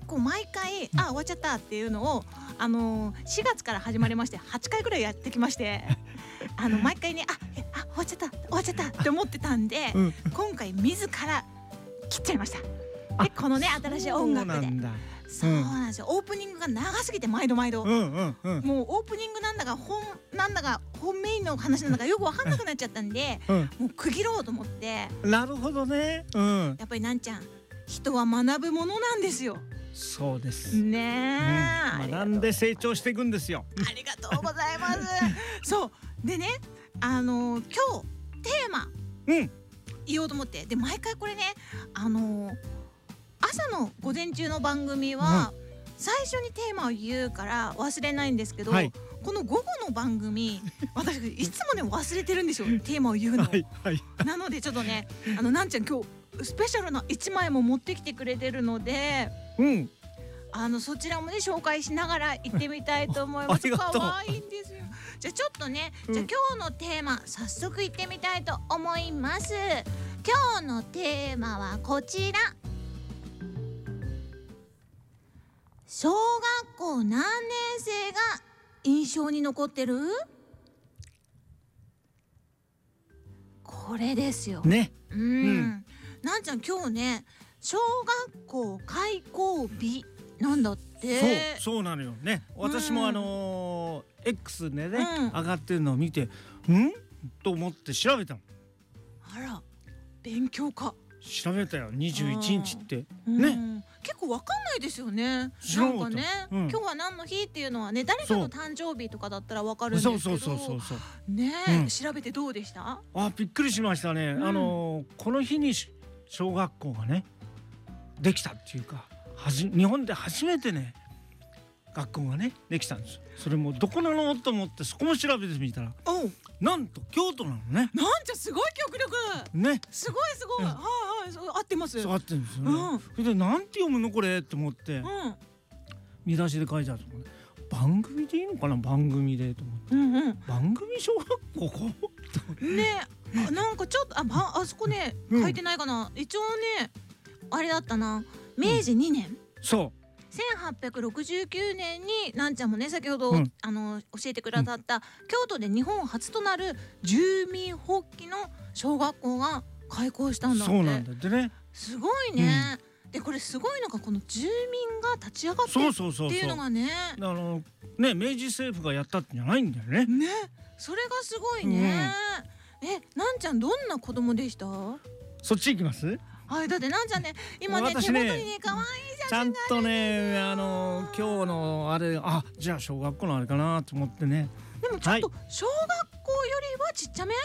結構毎回終わっちゃったっていうのを4月から始まりまして8回ぐらいやってきまして毎回ね終わっちゃったって思ってたんで、今回自ら切っちゃいました。でこのね新しい音楽でそうなんですよ、オープニングが長すぎて毎度もうオープニングなんだか本メインの話なんだかよく分かんなくなっちゃったんで、もう区切ろうと思って。 なるほどね。 やっぱりなんちゃん、人は学ぶものなんですよ。 そうですねえ、 学んで成長していくんですよ。 ありがとうございますそうでね、今日テーマ言おうと思って、で毎回これね朝の午前中の番組は最初にテーマを言うから忘れないんですけど、この午後の番組私いつもね忘れてるんですよテーマを言うのなのでちょっとねなんちゃん今日スペシャルな1枚も持ってきてくれてるので、そちらもね紹介しながら行ってみたいと思います。可愛いんですよ。じゃあちょっとね、じゃあ今日のテーマ早速行ってみたいと思います。今日のテーマはこちら。小学校何年生が印象に残ってる？これですよね。 なんちゃん今日ね小学校開校日なんだって。 そうなのよね。私もX でね上がってるのを見てと思って調べたの。 あら、勉強家。 調べたよ。21日ってね、 結構わかんないですよね。なんかね、今日は何の日っていうのはね、誰かの誕生日とかだったらわかるんですけど、ね、調べてどうでした？ びっくりしましたね。この日に小学校がねできたっていうか、日本で初めてね学校がねできたんです。それもどこなのと思ってそこも調べてみたら、なんと京都なのね。 なんじゃすごい記憶力ね。 すごい合ってます。 合ってるんですよね。それでなんて読むのこれって思って見出しで書いてあると思う。番組でいいのかな、番組でと思って、番組小学校ね。なんかちょっとあそこね書いてないかな。一応ねあれだったな、明治2年、 そう 1869年になんちゃんもね先ほど、教えてくださった、京都で日本初となる住民発起の小学校が開校したんだって。 そうなんだってね。 すごいね。でこれすごいのがこの住民が立ち上がってっていうのがね、 明治政府がやったんじゃないんだよね。 ね、それがすごいね。なんちゃんどんな子供でした？ そっち行きます？ はい、だってなんちゃんね今ね手元にね可愛い写真がちゃんとね今日のあれじゃあ小学校のあれかなと思ってね。 でもちょっと小学校よりはちっちゃめ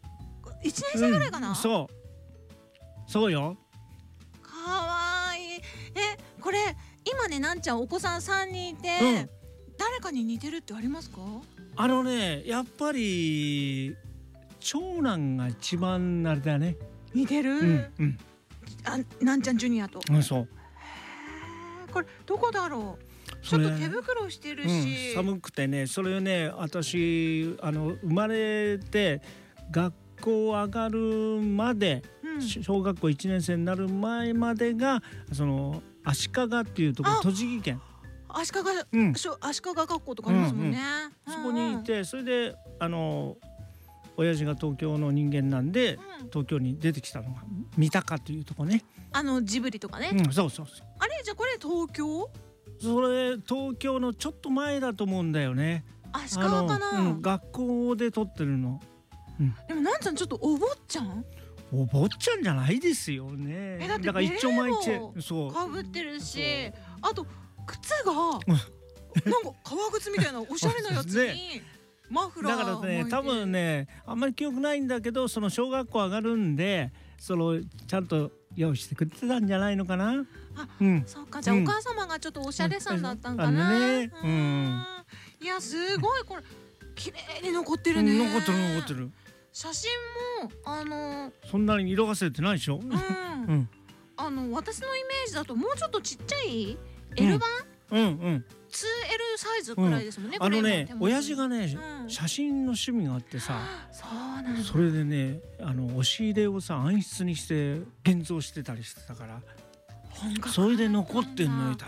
？1年生ぐらいかな？ そうよ。 かわいい。これ今ねなんちゃんお子さん3人いて、誰かに似てるってありますか？ やっぱり長男が一番あれだね。 似てる？なんちゃんジュニアと。 そう。 これどこだろう。ちょっと手袋してるし、 寒くてね、それをね私生まれて学校上がるまで、小学校1年生になる前までがその足利っていうところ、栃木県足利学校とかありますもんね。 そこにいて、それで親父が東京の人間なんで、東京に出てきたのが三鷹というとこね。 ジブリとかね。 そう。 あれじゃあこれ東京？ それ東京のちょっと前だと思うんだよね。 足利かな。 学校で撮ってるの。 でもなんちゃんちょっとお坊ちゃん？ お坊ちゃんじゃないですよね。 だってから一丁前かぶってるし、あと靴がなんか革靴みたいなおしゃれなやつにマフラーだからね、多分ねあんまり記憶ないんだけど、その小学校上がるんでちゃんと用意してくれてたんじゃないのかな。 そうか、じゃあお母様がちょっとおしゃれさんだったんかな。いやすごいこれ綺麗に残ってるね。 残ってる。 写真もそんなに色あせてないでしょ。 私のイメージだともうちょっとちっちゃい L 版、2L サイズくらいですもんね。 親父がね写真の趣味があってさ、それでね押し入れをさ暗室にして現像してたりしてたから、それで残ってんのよ。